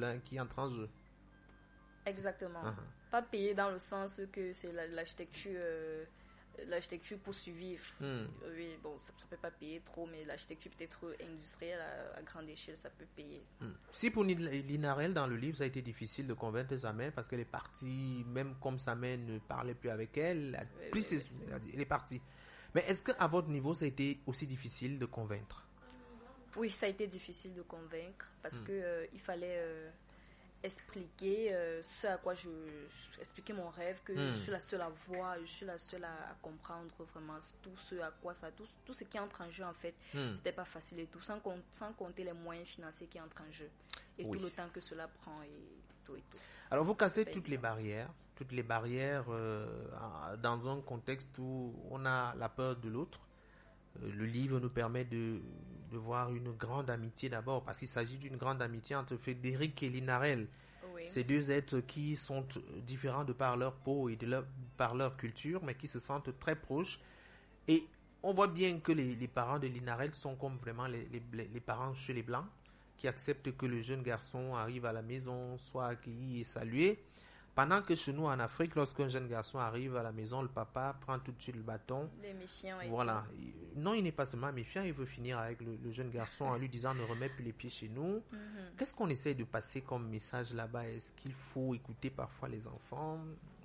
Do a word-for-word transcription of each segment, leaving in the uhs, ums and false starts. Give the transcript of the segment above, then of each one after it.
variable hein, qui entre en jeu. Exactement. Uh-huh. Pas payer dans le sens que c'est la, l'architecture, euh, l'architecture pour survivre. Mm. Oui, bon, ça ne peut pas payer trop, mais l'architecture peut-être industrielle à, à grande échelle, ça peut payer. Mm. Si pour Lina Rel, dans le livre, ça a été difficile de convaincre sa mère parce qu'elle est partie, même comme sa mère ne parlait plus avec elle, elle, oui, plus oui, oui. elle est partie. Mais est-ce qu'à votre niveau, ça a été aussi difficile de convaincre? Oui, ça a été difficile de convaincre parce Mm. que euh, il fallait euh, expliquer euh, ce à quoi je, je expliquer mon rêve, que Mm. je suis la seule à voir, je suis la seule à, à comprendre vraiment tout ce à quoi ça, tout, tout ce qui entre en jeu en fait. Mm. C'était pas facile et tout, sans, com- sans compter les moyens financiers qui entrent en jeu et Oui. tout le temps que cela prend et tout et tout. Alors vous cassez C'est pas toutes les évident. barrières, toutes les barrières euh, dans un contexte où on a la peur de l'autre. Euh, le livre nous permet de, de voir une grande amitié d'abord, parce qu'il s'agit d'une grande amitié entre Frédéric et Lina Rel. Oui. Ces deux êtres qui sont différents de par leur peau et de leur, par leur culture, mais qui se sentent très proches. Et on voit bien que les, les parents de Lina Rel sont comme vraiment les, les, les parents chez les Blancs, qui acceptent que le jeune garçon arrive à la maison, soit accueilli et salué. Pendant que chez nous en Afrique, lorsqu'un jeune garçon arrive à la maison, le papa prend tout de suite le bâton. Les méfiants et Voilà. Non, il n'est pas seulement méfiant, il veut finir avec le, le jeune garçon en lui disant ne remets plus les pieds chez nous. Mm-hmm. Qu'est-ce qu'on essaie de passer comme message là-bas? Est-ce qu'il faut écouter parfois les enfants,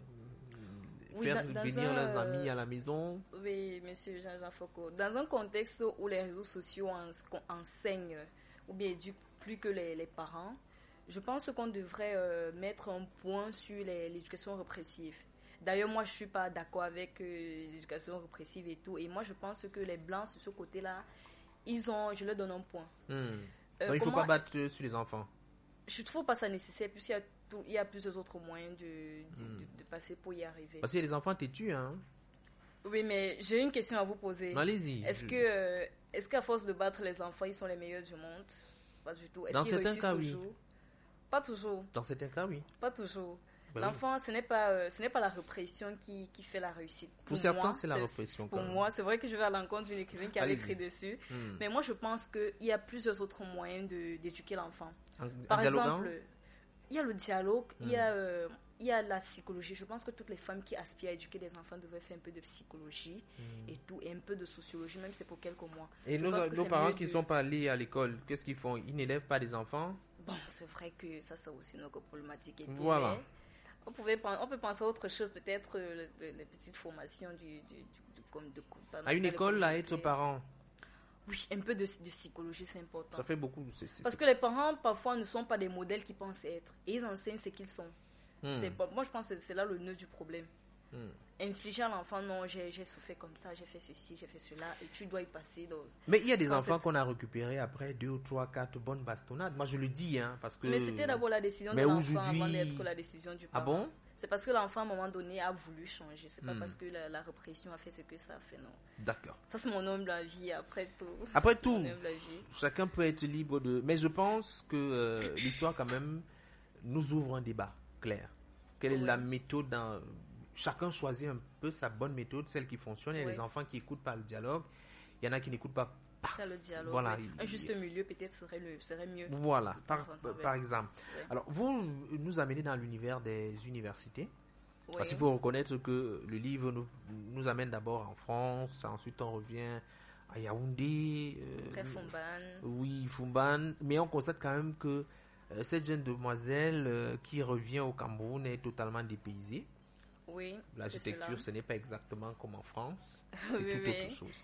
Oui, faire dans- dans venir un, leurs euh, amis à la maison? Oui, monsieur Jean-Jean Foucault. Dans un contexte où les réseaux sociaux en- enseignent ou bien éduquent plus que les, les parents, je pense qu'on devrait euh, mettre un point sur les- l'éducation répressive. D'ailleurs, moi, je ne suis pas d'accord avec euh, l'éducation répressive et tout. Et moi, je pense que les Blancs, sur ce côté-là, ils ont, je leur donne un point. Hmm. Euh, Donc il ne faut comment- pas battre sur les enfants. Je ne trouve pas ça nécessaire, puisqu'il y a, tout- il y a plusieurs autres moyens de, de, Hmm. de- de passer pour y arriver. Parce qu'il y a des enfants têtus, hein. Oui, mais j'ai une question à vous poser. Non, allez-y. Est-ce Je- que, euh, est-ce qu'à force de battre les enfants, ils sont les meilleurs du monde? Pas du tout. Est-ce Dans qu'ils certains réussissent cas, oui. toujours? Pas toujours. Dans certains cas, oui. Pas toujours. Ben L'enfant, ce n'est pas, euh, ce n'est pas la répression qui, qui fait la réussite. Pour certains, moi, c'est la répression, Pour quand même. moi, c'est vrai que je vais à l'encontre d'une écrivaine qui avait Allez-y. écrit dessus. Hmm. Mais moi, je pense qu'il y a plusieurs autres moyens de, d'éduquer l'enfant. En, en Par dialoguant? exemple, il y a le dialogue, il y Hmm. a, euh, il y a la psychologie. Je pense que toutes les femmes qui aspirent à éduquer des enfants devraient faire un peu de psychologie Hmm. et tout, et un peu de sociologie, même si c'est pour quelques mois. Et Je nos, pense que nos c'est parents mieux qui de- sont pas allés à l'école, qu'est-ce qu'ils font? Ils n'élèvent pas des enfants? Bon, c'est vrai que ça, c'est aussi une autre problématique et tout. Voilà. Mais on, pouvait, pen- on peut penser à autre chose, peut-être euh, le- le- les petites formations du, du, du- du- comme de À une école, à être parents, Oui, un peu de, de psychologie, c'est important. ça fait beaucoup. c'est- c'est- Parce c'est- que les parents, parfois, ne sont pas des modèles qu'ils pensent être. Et ils enseignent ce qu'ils sont. Hmm. C'est pas- moi, je pense que c'est là le nœud du problème. Hmm. Infliger à l'enfant, non, j'ai j'ai souffert comme ça, j'ai fait ceci, j'ai fait cela, et tu dois y passer. dans- Mais il y a des Dans enfants cette- qu'on a récupérés après deux ou trois, quatre bonnes bastonnades. Moi, je le dis, hein, parce que... Mais c'était d'abord la décision Mais de l'enfant aujourd'hui- avant d'être la décision du Ah parent. bon? C'est parce que l'enfant, à un moment donné, a voulu changer. C'est pas Hmm. parce que la, la répression a fait ce que ça a fait, non. D'accord. Ça, c'est mon humble avis, après tout. Après C'est tout, mon humble avis. chacun peut être libre de... Mais je pense que euh, l'histoire, quand même, nous ouvre un débat clair. Quelle est Oui. la méthode dans... Chacun choisit un peu sa bonne méthode, celle qui fonctionne. Il y a Oui. des enfants qui écoutent par le dialogue. Il y en a qui n'écoutent pas par... Faire le dialogue. Voilà. oui. Un juste milieu, peut-être, serait, le, serait mieux. Voilà, de par, temps en temps, par oui. exemple. Oui. Alors, vous nous amenez dans l'univers des universités. Oui. Parce qu'il faut reconnaître que le livre nous, nous amène d'abord en France, ensuite on revient à Yaoundé. euh, Après Fumban. Oui, Fumban. Mais on constate quand même que euh, cette jeune demoiselle euh, qui revient au Cameroun est totalement dépaysée. Oui. c'est L'architecture, cela. ce n'est pas exactement comme en France. C'est Oui, tout oui. autre chose.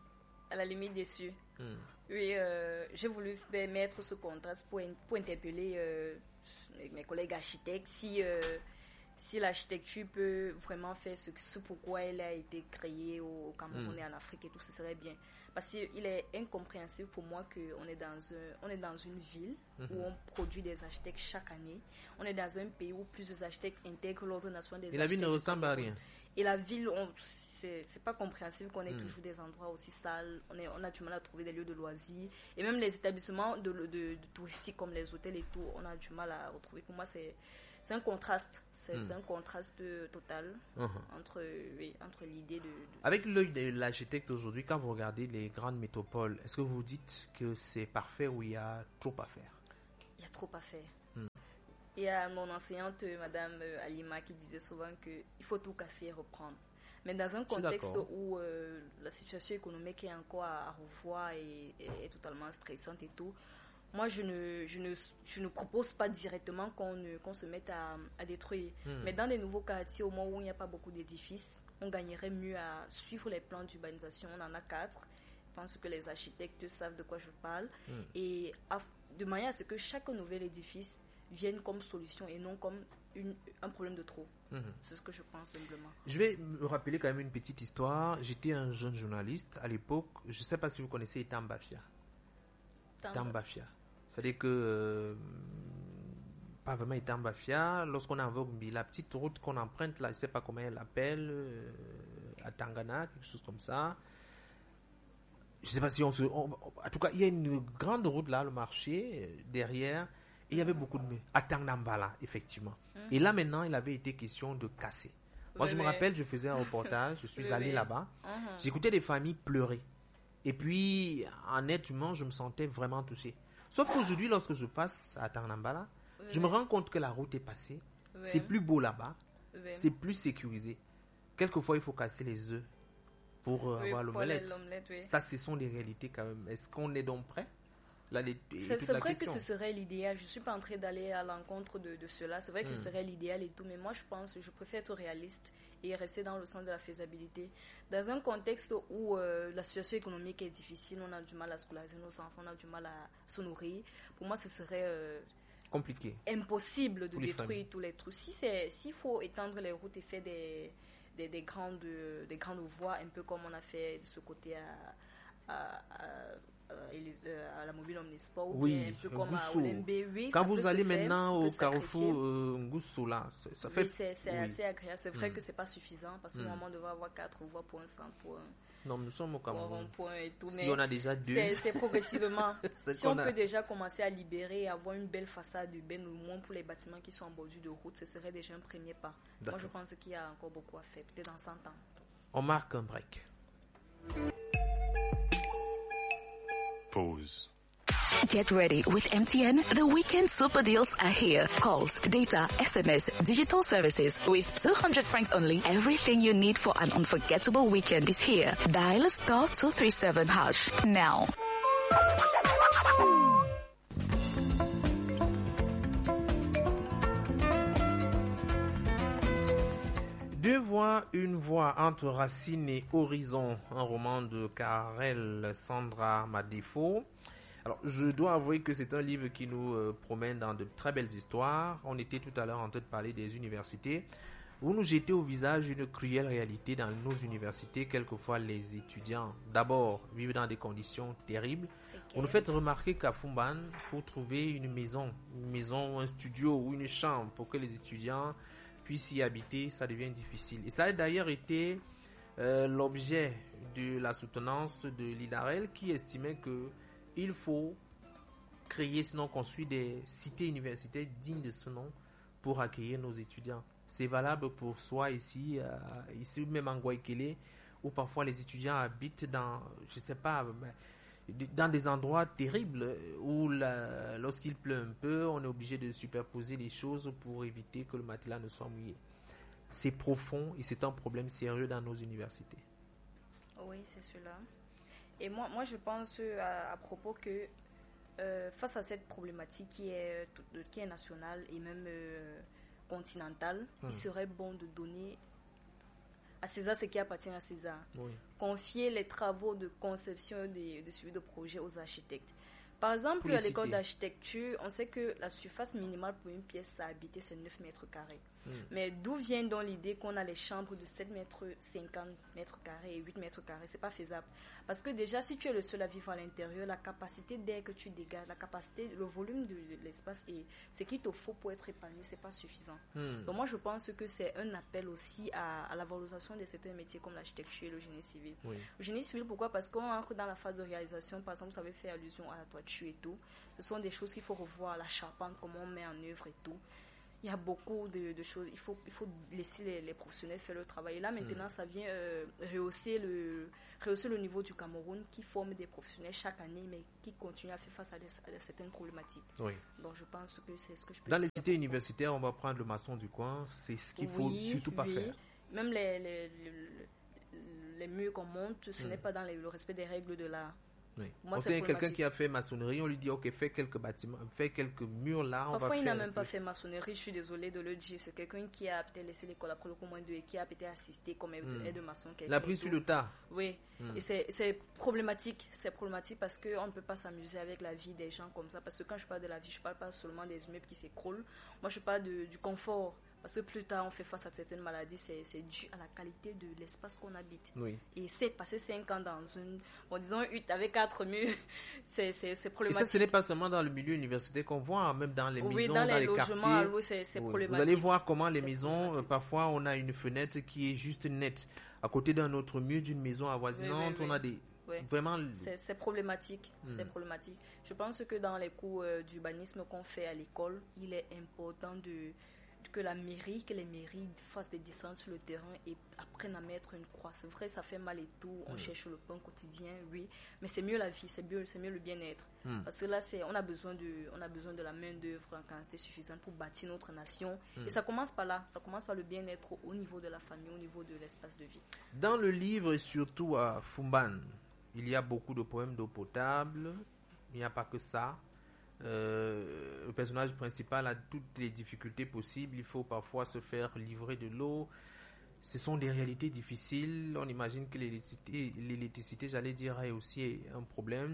À la limite déçue. Hmm. Oui, euh, j'ai voulu faire- mettre ce contraste pour, in- pour interpeller euh, mes collègues architectes si, euh, si l'architecture peut vraiment faire ce, ce pourquoi elle a été créée au, au Cameroun Mm. et en Afrique et tout, ce serait bien. Parce qu'il est incompréhensible pour moi qu'on est dans un, on est dans une ville Mhm. où on produit des architectes chaque année. On est dans un pays où plusieurs architectes intègrent l'ordre national des Et la ville architectes. ne du ressemble à Cameroun. rien. Et la ville, on- c'est c'est pas compréhensible qu'on ait Mm. toujours des endroits aussi sales. On, est, on a du mal à trouver des lieux de loisirs. Et même les établissements de, de, de touristiques comme les hôtels et tout, on a du mal à retrouver. Pour moi, c'est c'est un contraste. C'est Mm. c'est un contraste euh, total Mhm. entre, oui, entre l'idée de, de- Avec l'œil de l'architecte aujourd'hui, quand vous regardez les grandes métropoles, est-ce que vous dites que c'est parfait ou il y a trop à faire? Il y a trop à faire. Mm. Il y a mon enseignante, Madame Alima, qui disait souvent qu'il faut tout casser et reprendre. Mais dans un contexte où euh, la situation économique est encore à, à revoir et, et est totalement stressante et tout, moi, je ne, je ne, je ne propose pas directement qu'on, ne, qu'on se mette à, à détruire. Mm. Mais dans les nouveaux quartiers, au moment où il n'y a pas beaucoup d'édifices, on gagnerait mieux à suivre les plans d'urbanisation. On en a quatre. Je pense que les architectes savent de quoi je parle. Mm. Et à, de manière à ce que chaque nouvel édifice vienne comme solution et non comme une, un problème de trop. Mm. C'est ce que je pense simplement. Je vais me rappeler quand même une petite histoire. J'étais un jeune journaliste à l'époque. Je ne sais pas si vous connaissez Itam Bafia. Itam Bafia. C'est-à-dire que, euh, pas vraiment Itam Bafia, lorsqu'on invoque la petite route qu'on emprunte, là, je ne sais pas comment elle l'appelle, euh, à Tangana, quelque chose comme ça. Je ne sais pas si on se... On, en tout cas, il y a une grande route là, le marché, euh, derrière, et il y avait beaucoup de... À Tangnambala, effectivement. Mm-hmm. Et là, maintenant, il avait été question de casser. Moi, oui, je me rappelle, je faisais un reportage, je suis oui, allé oui. là-bas, uh-huh. J'écoutais des familles pleurer. Et puis, en être humain, je me sentais vraiment touché. Sauf qu'aujourd'hui, lorsque je passe à Tangnambala, oui. je me rends compte que la route est passée. Oui. C'est plus beau là-bas. Oui. C'est plus sécurisé. Quelquefois, il faut casser les œufs pour euh, oui, avoir l'omelette. Oui. Ça, ce sont des réalités quand même. Est-ce qu'on est donc prêt? Là, les, c'est c'est vrai question. que ce serait l'idéal. Je ne suis pas en train d'aller à l'encontre de, de cela. C'est vrai que hmm. ce serait l'idéal et tout. Mais moi, je pense, je préfère être réaliste et rester dans le sens de la faisabilité. Dans un contexte où euh, la situation économique est difficile, on a du mal à scolariser nos enfants, on a du mal à se nourrir. Pour moi, ce serait euh, compliqué, impossible de détruire familles. tous les trucs. Si c'est, s'il faut étendre les routes et faire des, des, des, grandes, des grandes voies, un peu comme on a fait de ce côté à... à, à à la mobile omnisport ou oui, bien un peu comme à Olembe. Oui, quand vous allez maintenant au carrefour euh, Ngoussou là, ça fait... Oui, c'est, c'est oui. assez agréable. C'est vrai mm. que c'est pas suffisant parce qu'au mm. moment on devait avoir quatre voies pour un centre, pour un... Non, nous sommes au Cameroun. Et tout, si on a déjà deux... C'est, c'est progressivement. Si on a... peut déjà commencer à libérer et avoir une belle façade urbaine, au moins pour les bâtiments qui sont en bordure de route, ce serait déjà un premier pas. D'accord. Moi, je pense qu'il y a encore beaucoup à faire, peut-être dans cent ans. On marque un break. Pause. Get ready with M T N. The weekend super deals are here. Calls, data, S M S, digital services. With two hundred francs only, everything you need for an unforgettable weekend is here. Dial star two three seven hash now. Deux voix, une voix entre Racine et Horizon, un roman de Karel Sandra Madefo. Alors, je dois avouer que c'est un livre qui nous euh, promène dans de très belles histoires. On était tout à l'heure en train de parler des universités. Vous nous jetez au visage une cruelle réalité dans nos universités. Quelquefois, les étudiants, d'abord, vivent dans des conditions terribles. Okay. Vous nous faites remarquer qu'à Fumban, pour trouver une maison, une maison, un studio ou une chambre pour que les étudiants puissent y habiter, ça devient difficile. Et ça a d'ailleurs été euh, l'objet de la soutenance de l'INAREL qui estimait que il faut créer, sinon construire des cités universitaires dignes de ce nom pour accueillir nos étudiants. C'est valable pour soi ici, euh, ici même en Guaykélé, où parfois les étudiants habitent dans, je sais pas, dans des endroits terribles où la, lorsqu'il pleut un peu, on est obligé de superposer les choses pour éviter que le matelas ne soit mouillé. C'est profond et c'est un problème sérieux dans nos universités. Oui, c'est cela. Et moi, moi je pense à, à propos que euh, face à cette problématique qui est, qui est nationale et même euh, continentale, hum. il serait bon de donner à César ce qui appartient à César. Oui. Confier les travaux de conception et de suivi de projet aux architectes. Par exemple, à l'école d'architecture, on sait que la surface minimale pour une pièce à habiter, c'est neuf mètres carrés. Mm. Mais d'où vient donc l'idée qu'on a les chambres de sept mètres cinquante mètres carrés et huit mètres carrés? C'est pas faisable. Parce que déjà, si tu es le seul à vivre à l'intérieur, la capacité d'air que tu dégages, la capacité, le volume de l'espace et ce qu'il te faut pour être épanoui, c'est pas suffisant. Mm. Donc moi, je pense que c'est un appel aussi à, à la valorisation de certains métiers comme l'architecture et le génie civil. Oui. Le génie civil, pourquoi? Parce qu'on entre dans la phase de réalisation. Par exemple, vous avez fait allusion à la toiture et tout. Ce sont des choses qu'il faut revoir, la charpente, comment on met en œuvre et tout. il y a beaucoup de, de choses. Il faut, il faut laisser les, les professionnels faire le travail. Et là, maintenant, mmh. ça vient euh, rehausser, le, rehausser le niveau du Cameroun qui forme des professionnels chaque année, mais qui continuent à faire face à, des, à certaines problématiques. Oui. Donc, je pense que c'est ce que je peux Dans dire. les cités universitaires, on va prendre le maçon du coin. C'est ce qu'il faut oui, surtout pas oui. faire. Même les, les, les, les murs qu'on monte, ce mmh. n'est pas dans les, le respect des règles de l'art. Oui. Moi, on sait quelqu'un qui a fait maçonnerie, on lui dit ok, fais quelques bâtiments, fais quelques murs là. On Parfois, va il faire n'a même pas fait maçonnerie. Je suis désolée de le dire. C'est quelqu'un qui a peut-être laissé l'école après le cours moins deux et qui a peut-être assisté comme aide mm. de maçon. L'a pris sur le tas. Oui. Mm. Et c'est, c'est problématique. C'est problématique parce qu'on ne peut pas s'amuser avec la vie des gens comme ça. Parce que quand je parle de la vie, je ne parle pas seulement des immeubles qui s'écroulent. Moi, je parle de, du confort. Parce que plus tard, on fait face à certaines maladies, c'est, c'est dû à la qualité de l'espace qu'on habite. Oui. Et c'est passer cinq ans dans une, bon, disons, hutte avec quatre murs, c'est, c'est, c'est problématique. Et ça, ce n'est pas seulement dans le milieu universitaire qu'on voit, même dans les oui, maisons, dans, dans les, les logements, quartiers. Oui, c'est, c'est oui. problématique. Vous allez voir comment les c'est maisons, euh, parfois, on a une fenêtre qui est juste nette. À côté d'un autre mur d'une maison avoisinante, oui, oui, on oui. a des... Oui. Vraiment... C'est, c'est problématique. Hmm. C'est problématique. Je pense que dans les cours euh, d'urbanisme qu'on fait à l'école, il est important de... que la mairie, que les mairies fassent des descentes sur le terrain et apprennent à mettre une croix. C'est vrai, ça fait mal et tout, on mmh. cherche le pain quotidien, oui, mais c'est mieux la vie, c'est mieux, c'est mieux le bien-être. Mmh. Parce que là, c'est, on a besoin de, on a besoin de la main-d'œuvre en quantité suffisante pour bâtir notre nation. Mmh. Et ça commence par là, ça commence par le bien-être au niveau de la famille, au niveau de l'espace de vie. Dans le livre, et surtout à Fumban, il y a beaucoup de problèmes d'eau potable, il n'y a pas que ça. Euh, le personnage principal a toutes les difficultés possibles. Il faut parfois se faire livrer de l'eau. Ce sont des réalités difficiles. On imagine que l'électricité, l'électricité j'allais dire, est aussi un problème.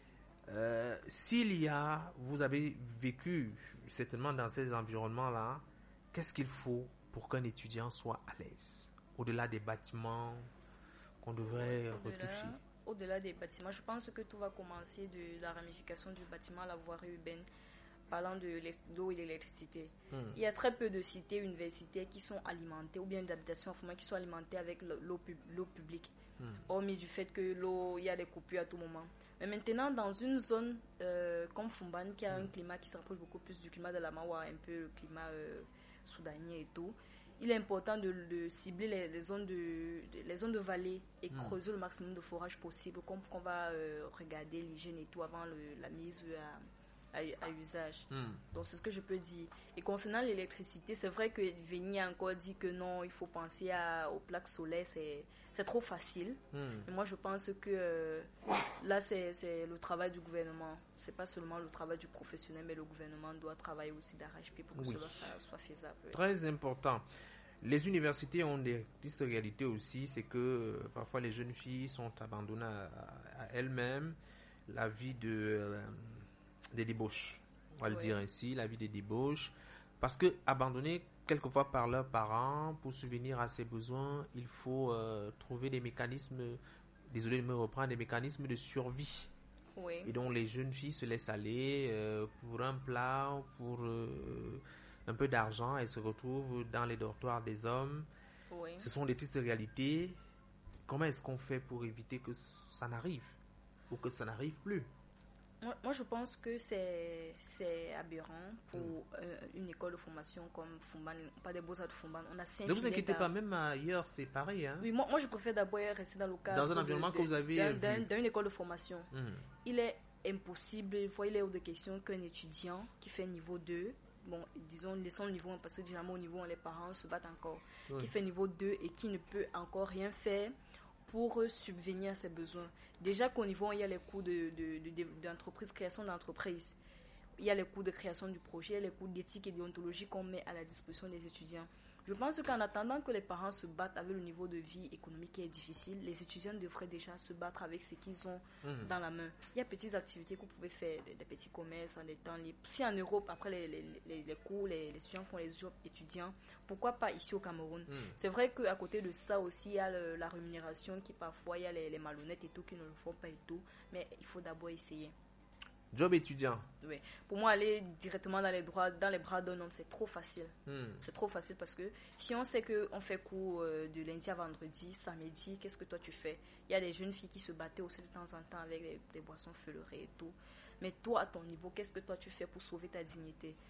Euh, s'il y a, vous avez vécu certainement dans ces environnements-là, qu'est-ce qu'il faut pour qu'un étudiant soit à l'aise, au-delà des bâtiments qu'on devrait au-delà, retoucher? Au-delà des bâtiments, je pense que tout va commencer de la ramification du bâtiment à la voirie urbaine, parlant de l'eau et de l'électricité. Hmm. Il y a très peu de cités universitaires qui sont alimentées, ou bien d'habitations en format qui sont alimentées avec l'eau, l'eau publique, hmm. hormis du fait que l'eau, il y a des coupures à tout moment. Mais maintenant, dans une zone euh, comme Fumban, qui a hmm. un climat qui se rapproche beaucoup plus du climat de la Mawa, un peu le climat euh, soudanien et tout, il est important de, de cibler les, les, zones de, de, les zones de vallée et mmh. creuser le maximum de forage possible, comme qu'on va euh, regarder l'hygiène et tout avant le, la mise à, à, à usage. Mmh. Donc, c'est ce que je peux dire. Et concernant l'électricité, c'est vrai que Véni a encore dit que non, il faut penser à, aux plaques solaires, c'est, c'est trop facile. Mmh. Mais moi, je pense que euh, là, c'est, c'est le travail du gouvernement. C'est pas seulement le travail du professionnel, mais le gouvernement doit travailler aussi d'arrache-pied pour que oui. cela ça, soit faisable. Oui. Très important. Les universités ont des tristes réalités aussi, c'est que euh, parfois les jeunes filles sont abandonnées à, à, à elles-mêmes, la vie de, euh, des débauches, on va oui. le dire ainsi, la vie des débauches, parce que abandonnées quelquefois par leurs parents pour subvenir à ses besoins, il faut euh, trouver des mécanismes, désolé de me reprendre, des mécanismes de survie. Oui. Et donc les jeunes filles se laissent aller euh, pour un plat, pour euh, un peu d'argent, elles se retrouvent dans les dortoirs des hommes. Oui. Ce sont des tristes réalités. Comment est-ce qu'on fait pour éviter que ça n'arrive ou que ça n'arrive plus? Moi, moi je pense que c'est, c'est aberrant pour mmh. euh, une école de formation comme Fumban, pas des Beaux-Arts de Fumban. On a cinq ne vous inquiétez pas, même ailleurs, c'est pareil. Hein? Oui, moi, moi je préfère d'abord rester dans le cadre dans un environnement de, que vous avez d'un, vu. D'un, d'une école de formation. Mmh. Il est impossible, il faut, il est hors de question qu'un étudiant qui fait niveau deux, bon, disons, laissons le niveau un, parce que généralement au niveau, les parents se battent encore, oui. qui fait niveau deux et qui ne peut encore rien faire pour subvenir à ses besoins. Déjà qu'au niveau, il y a les coûts de, de, de, de, d'entreprise, création d'entreprise. Il y a les coûts de création du projet, les coûts d'éthique et déontologie qu'on met à la disposition des étudiants. Je pense qu'en attendant que les parents se battent avec le niveau de vie économique qui est difficile, les étudiants devraient déjà se battre avec ce qu'ils ont mmh. dans la main. Il y a petites activités que vous pouvez faire, des, des petits commerces en des temps libres. Si en Europe, après les, les, les, les cours, les, les étudiants font les jobs étudiants, pourquoi pas ici au Cameroun? mmh. C'est vrai qu'à côté de ça aussi, il y a le, la rémunération qui parfois, il y a les, les malhonnêtes et tout qui ne le font pas et tout, mais il faut d'abord essayer. Job étudiant. Oui. Pour moi, aller directement dans les, droits, dans les bras d'un homme, c'est trop facile. Mm. C'est trop facile parce que si on sait qu'on fait cours euh, de lundi à vendredi, samedi, qu'est-ce que toi tu fais? Il y a des jeunes filles qui se battaient aussi de temps en temps avec des, des boissons feulerées et tout. Mais toi, à ton niveau, qu'est-ce que toi tu fais pour sauver ta dignité?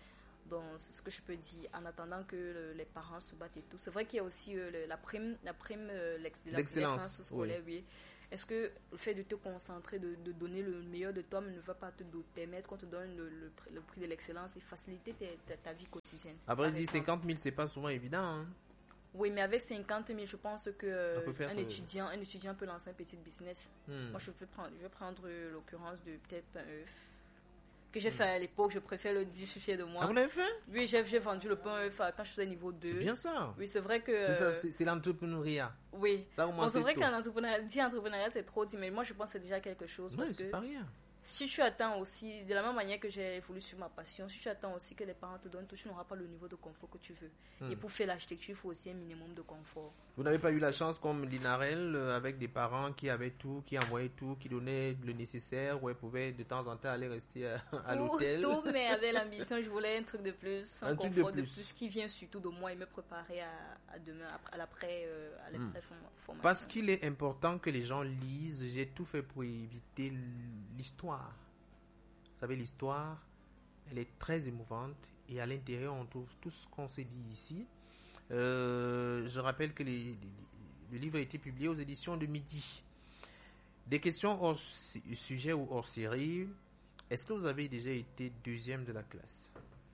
Donc, c'est ce que je peux dire en attendant que le, les parents se battent et tout. C'est vrai qu'il y a aussi euh, le, la prime, la prime euh, l'ex, de l'excellence scolaire, oui. oui. Est-ce que le fait de te concentrer, de, de donner le meilleur de toi, ne va pas te permettre qu'on te donne le, le, le prix de l'excellence et faciliter ta, ta, ta vie quotidienne? Après, dire cinquante mille, c'est pas souvent évident. Hein? Oui, mais avec cinquante mille, je pense que euh, faire, un, euh... étudiant, un étudiant peut lancer un petit business. Hmm. Moi, je vais prendre, je vais prendre l'occurrence de peut-être un œuf que j'ai hmm. fait à l'époque. Je préfère le dire, je suis fière de moi. Ah, vous l'avez fait? Oui, j'ai, j'ai vendu le pain œuf quand je suis au niveau deux. C'est bien ça. Oui, c'est vrai que... C'est, ça, c'est, c'est l'entrepreneuriat. Oui. Ça, bon, c'est vrai qu'un entrepreneuriat, dire entrepreneuriat, c'est trop dit, mais moi, je pense que c'est déjà quelque chose. Oui, parce c'est que pas rien. Si tu attends aussi, de la même manière que j'ai évolué sur ma passion, si tu attends aussi que les parents te donnent tout, tu n'auras pas le niveau de confort que tu veux. Hmm. Et pour faire l'architecture, il faut aussi un minimum de confort. Vous n'avez pas eu la chance comme Linarel, euh, avec des parents qui avaient tout, qui envoyaient tout, qui donnaient le nécessaire, où elle pouvait de temps en temps aller rester à, à tout, l'hôtel? Tout, mais avec l'ambition, je voulais un truc de plus, un, un confort de plus. de plus qui vient surtout de moi et me préparer à, à demain, à, à l'après, euh, à l'après hmm. formation. Parce qu'il est important que les gens lisent, j'ai tout fait pour éviter l'histoire. Vous savez, l'histoire, elle est très émouvante et à l'intérieur, on trouve tout ce qu'on s'est dit ici. Euh, je rappelle que les, les, le livre a été publié aux éditions de Midi. Des questions hors sujet ou hors série. Est-ce que vous avez déjà été deuxième de la classe?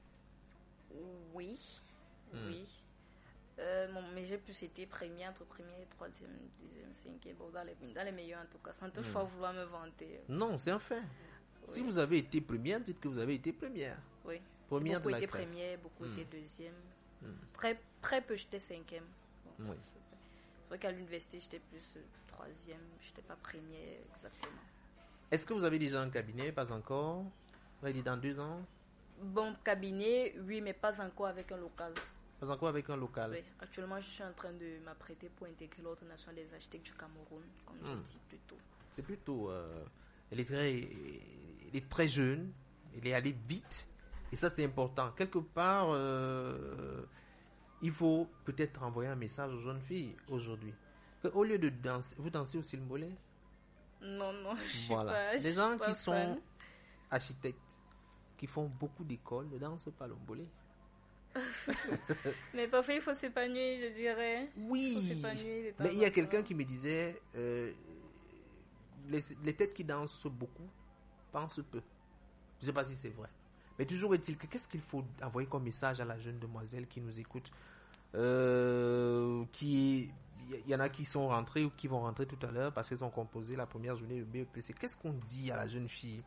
Oui, hmm. oui. Euh, bon, mais j'ai plus été première, entre première, troisième, deuxième, cinquième, bon, dans les, dans les meilleurs en tout cas, sans toutefois hmm. vouloir me vanter. Non, c'est un fait. Oui. Si vous avez été première, dites que vous avez été première. Oui. Première beaucoup de la été classe. Première, beaucoup hmm. été deuxième. Hmm. Très, très peu, j'étais cinquième. Bon, oui. C'est vrai qu'à l'université, j'étais plus euh, troisième. Je n'étais pas première exactement. Est-ce que vous avez déjà un cabinet? Pas encore. Vous avez dit dans deux ans? Bon, cabinet, oui, mais pas encore avec un local. Pas encore avec un local? Oui. Actuellement, je suis en train de m'apprêter pour intégrer l'Ordre national des architectes du Cameroun, comme hmm. je le dis plus tôt. C'est plutôt... Euh... Elle est, très, elle est très jeune, elle est allée vite, et ça c'est important. Quelque part, euh, il faut peut-être envoyer un message aux jeunes filles aujourd'hui. Au lieu de danser, vous dansez aussi le mollet? Non, non, je voilà. suis pas. Les gens qui fan. sont architectes, qui font beaucoup d'écoles, ne dansent pas le mollet. Mais parfois il faut s'épanouir, je dirais. Oui, il faut s'épanouir, mais il y a quelqu'un qui me disait... Euh, Les, les têtes qui dansent beaucoup pensent peu. Je ne sais pas si c'est vrai. Mais toujours est-il que qu'est-ce qu'il faut envoyer comme message à la jeune demoiselle qui nous écoute, euh, qui il y, y en a qui sont rentrés ou qui vont rentrer tout à l'heure parce qu'ils ont composé la première journée de B E P C. Qu'est-ce qu'on dit à la jeune fille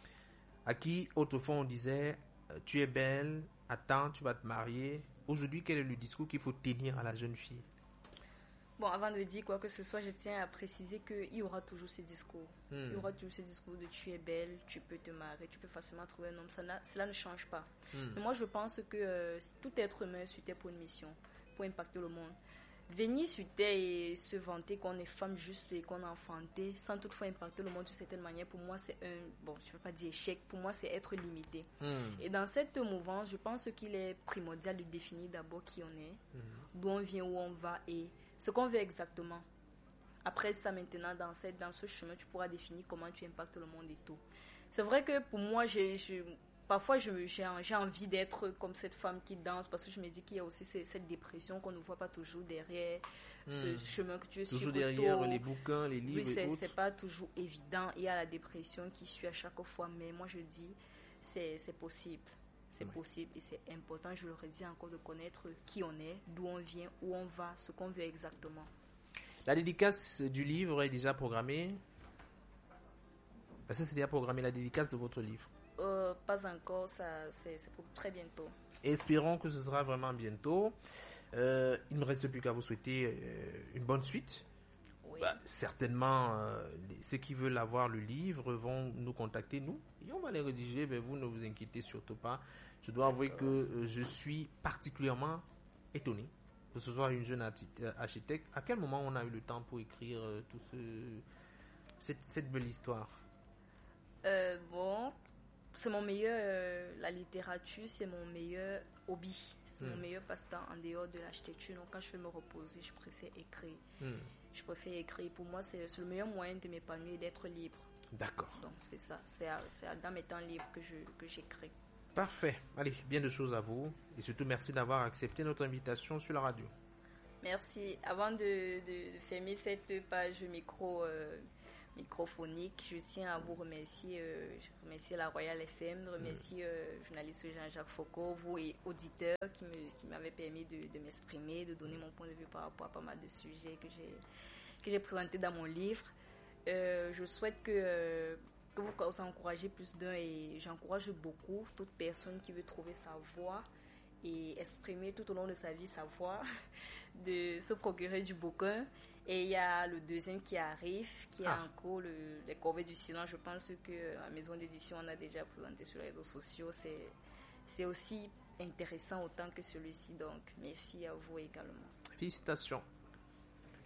à qui autrefois on disait tu es belle, attends, tu vas te marier. Aujourd'hui, quel est le discours qu'il faut tenir à la jeune fille? Bon, avant de dire quoi que ce soit, je tiens à préciser qu'il y aura toujours ces discours. Hmm. Il y aura toujours ces discours de tu es belle, tu peux te marier, tu peux facilement trouver un homme. Ça cela ne change pas. Hmm. Mais moi, je pense que euh, tout être humain sur Terre pour une mission, pour impacter le monde. Venir sur Terre et se vanter qu'on est femme juste et qu'on a enfanté, sans toutefois impacter le monde d'une certaine manière, pour moi, c'est un... Bon, je ne veux pas dire échec, pour moi, c'est être limité. Hmm. Et dans cette mouvance, je pense qu'il est primordial de définir d'abord qui on est, hmm. d'où on vient, où on va et... ce qu'on veut exactement. Après ça, maintenant, dans, cette, dans ce chemin, tu pourras définir comment tu impactes le monde et tout. C'est vrai que pour moi, j'ai, j'ai, parfois, je, j'ai, j'ai envie d'être comme cette femme qui danse parce que je me dis qu'il y a aussi cette, cette dépression qu'on ne voit pas toujours derrière mmh. ce chemin que tu suis. Toujours derrière les bouquins, les livres oui, c'est, et autres. C'est pas toujours évident. Il y a la dépression qui suit à chaque fois, mais moi, je dis, c'est, c'est possible. C'est oui. possible et c'est important, je le redis encore, de connaître qui on est, d'où on vient, où on va, ce qu'on veut exactement. La dédicace du livre est déjà programmée? Parce que c'est déjà programmé, la dédicace de votre livre? euh, Pas encore, ça, c'est, c'est pour très bientôt. Espérons que ce sera vraiment bientôt. Euh, il ne me reste plus qu'à vous souhaiter euh, une bonne suite. Oui. Bah, certainement, euh, ceux qui veulent avoir le livre vont nous contacter, nous, et on va les rédiger, mais vous ne vous inquiétez surtout pas. Je dois avouer que euh, je suis particulièrement étonné que ce soit une jeune architecte. À quel moment on a eu le temps pour écrire euh, tout ce, cette, cette belle histoire? euh, Bon, c'est mon meilleur, euh, la littérature, c'est mon meilleur hobby, c'est hmm. mon meilleur passe-temps en dehors de l'architecture. Donc quand je veux me reposer, je préfère écrire. Hmm. Je préfère écrire. Pour moi, c'est, c'est le meilleur moyen de m'épanouir et d'être libre. D'accord. Donc c'est ça, c'est, à, c'est à, dans mes temps libres que, je, que j'écris. Parfait. Allez, bien de choses à vous. Et surtout, merci d'avoir accepté notre invitation sur la radio. Merci. Avant de, de, de fermer cette page micro, euh, microphonique, je tiens à vous remercier. Euh, je remercie la Royal F M, je remercie euh, journaliste Jean-Jacques Foucault, vous et auditeurs qui, me, qui m'avaient permis de, de m'exprimer, de donner mon point de vue par rapport à pas mal de sujets que j'ai, que j'ai présentés dans mon livre. Euh, je souhaite que, euh, que vous encouragez plus d'un et j'encourage beaucoup toute personne qui veut trouver sa voie et exprimer tout au long de sa vie sa voix, de se procurer du bouquin. Et il y a le deuxième qui arrive, qui Ah. est en cours, le, les Corvées du Silence. Je pense que la maison d'édition on a déjà présenté sur les réseaux sociaux. C'est, c'est aussi intéressant autant que celui-ci. Donc, merci à vous également. Félicitations.